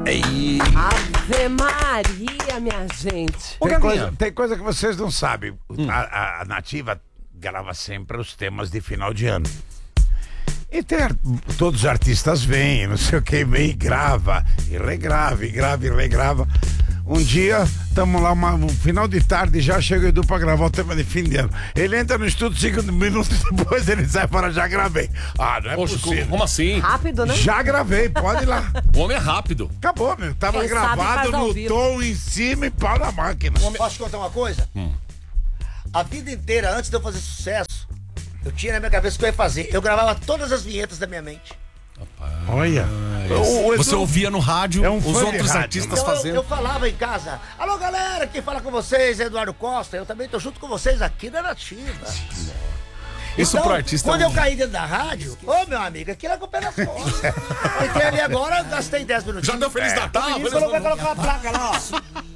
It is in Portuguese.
Ave Maria, minha gente. Tem coisa que vocês não sabem. A Nativa grava sempre os temas de final de ano. E todos os artistas vêm, não sei o que, vem e grava, e regrava, e grava, e regrava. Um dia, estamos lá, um final de tarde, já chega o Edu pra gravar o tema de fim de ano. Ele entra no estúdio, 5 minutos depois ele sai para já gravei. Não é possível. Como assim? Rápido, né? Já gravei, pode ir lá. O homem é rápido. Acabou, meu. Tava Quem gravado sabe faz ao no vivo. tom em cima e pau na máquina. Posso te contar uma coisa? A vida inteira, antes de eu fazer sucesso, eu tinha na minha cabeça o que eu ia fazer. Eu gravava todas as vinhetas da minha mente. Olha. Você ouvia no rádio é um os fã de outros rádio. artistas Então fazendo. eu falava em casa: alô galera, quem fala com vocês é Eduardo Costa. Eu também tô junto com vocês aqui na Nativa. Isso Então, pro artista. quando eu caí dentro da rádio, meu amigo, aquilo é com o pé nas costas. Eu entrei ali agora, gastei 10 minutinhos. Já deu Feliz Natal. O menino falou que vai colocar uma placa lá, ó.